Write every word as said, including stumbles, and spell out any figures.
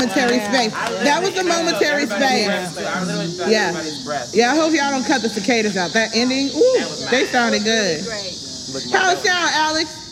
momentary space. That was a momentary space. Yeah. Yeah, I hope y'all don't cut the cicadas out. That ending, ooh, they sounded good. How it sound, Alex?